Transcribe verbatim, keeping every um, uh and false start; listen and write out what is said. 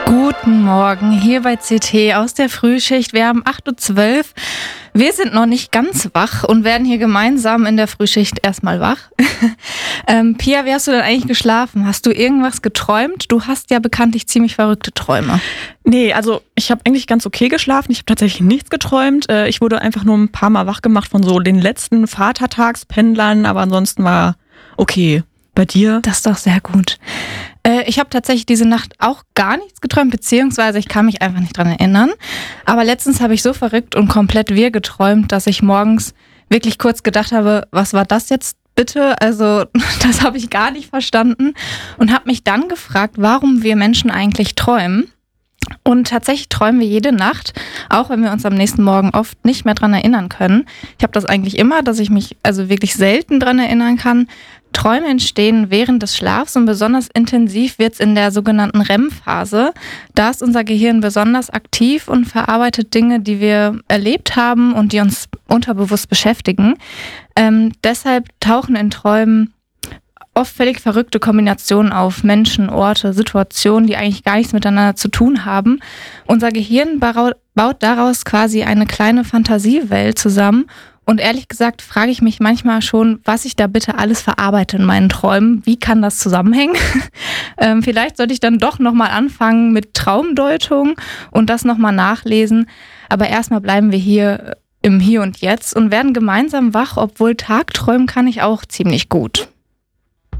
Guten Morgen, hier bei C T aus der Frühschicht. Wir haben acht Uhr zwölf. Wir sind noch nicht ganz wach und werden hier gemeinsam in der Frühschicht erstmal wach. ähm, Pia, wie hast du denn eigentlich geschlafen? Hast du irgendwas geträumt? Du hast ja bekanntlich ziemlich verrückte Träume. Nee, also ich habe eigentlich ganz okay geschlafen. Ich habe tatsächlich nichts geträumt. Ich wurde einfach nur ein paar Mal wach gemacht von so den letzten Vatertagspendlern, aber ansonsten war okay. Bei dir? Das ist doch sehr gut. Äh, ich habe tatsächlich diese Nacht auch gar nichts geträumt, beziehungsweise ich kann mich einfach nicht dran erinnern. Aber letztens habe ich so verrückt und komplett wirr geträumt, dass ich morgens wirklich kurz gedacht habe, was war das jetzt bitte? Also das habe ich gar nicht verstanden und habe mich dann gefragt, warum wir Menschen eigentlich träumen. Und tatsächlich träumen wir jede Nacht, auch wenn wir uns am nächsten Morgen oft nicht mehr dran erinnern können. Ich habe das eigentlich immer, dass ich mich also wirklich selten dran erinnern kann. Träume entstehen während des Schlafs und besonders intensiv wird es in der sogenannten R E M-Phase. Da ist unser Gehirn besonders aktiv und verarbeitet Dinge, die wir erlebt haben und die uns unterbewusst beschäftigen. Ähm, deshalb tauchen in Träumen oft völlig verrückte Kombinationen auf. Menschen, Orte, Situationen, die eigentlich gar nichts miteinander zu tun haben. Unser Gehirn baut daraus quasi eine kleine Fantasiewelt zusammen. Und ehrlich gesagt frage ich mich manchmal schon, was ich da bitte alles verarbeite in meinen Träumen. Wie kann das zusammenhängen? ähm, vielleicht sollte ich dann doch nochmal anfangen mit Traumdeutung und das nochmal nachlesen. Aber erstmal bleiben wir hier im Hier und Jetzt und werden gemeinsam wach, obwohl Tagträumen kann ich auch ziemlich gut.